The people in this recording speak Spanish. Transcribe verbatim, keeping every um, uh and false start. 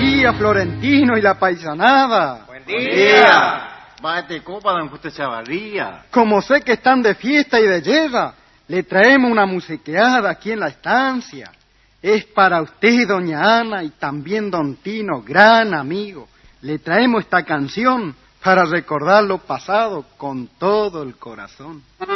día, Florentino y la paisanada. Buen día. Bate copa, don Justo Chavarría. Como sé que están de fiesta y de lleva, le traemos una musiqueada aquí en la estancia. Es para usted, doña Ana, y también don Tino, gran amigo. Le traemos esta canción para recordar lo pasado con todo el corazón.